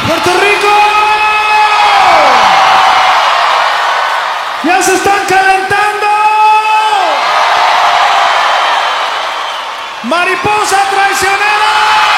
¡Puerto Rico! ¡Ya se están calentando! ¡Mariposa traicionera!